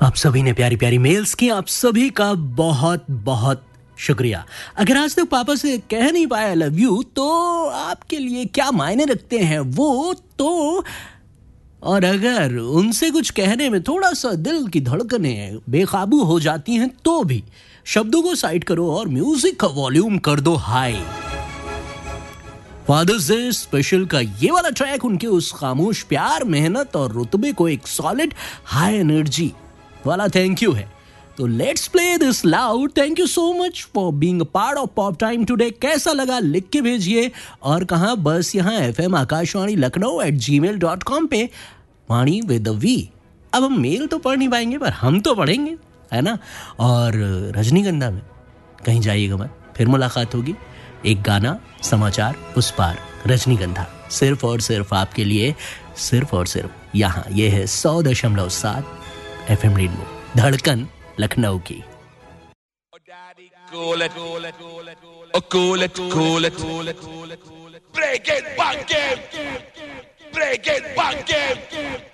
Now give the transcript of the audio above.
आप सभी ने प्यारी प्यारी मेल्स की, आप सभी का बहुत बहुत शुक्रिया। अगर आज तक पापा से कह नहीं पाया आई लव यू तो आपके लिए क्या मायने रखते हैं वो तो, और अगर उनसे कुछ कहने में थोड़ा सा दिल की धड़कनें बेकाबू हो जाती हैं तो भी शब्दों को साइड करो और म्यूजिक का वॉल्यूम कर दो हाई। फादर्स डे स्पेशल का ये वाला ट्रैक उनके उस खामोश प्यार, मेहनत और रुतबे को एक सॉलिड हाई एनर्जी वाला थैंक यू है। तो let's play this loud. Thank you so much for being a part of pop time today. कैसा लगा लिख के भेजिए। और कहाँ, बस यहाँ FM आकाशवाणी लखनऊ @gmail.com पे, वाणी विद वी। अब हम मेल तो पढ़ नहीं पाएंगे पर हम तो पढ़ेंगे, है ना। और रजनीगंधा में कहीं जाइएगा मत, फिर मुलाकात होगी। एक गाना, समाचार, उस पार, रजनीगंधा, सिर्फ और सिर्फ आपके लिए, सिर्फ और सिर्फ यहाँ। ये है 100.7 FM रेनबो, धड़कन लखनऊ की। Break it, bang it, break it, bang it.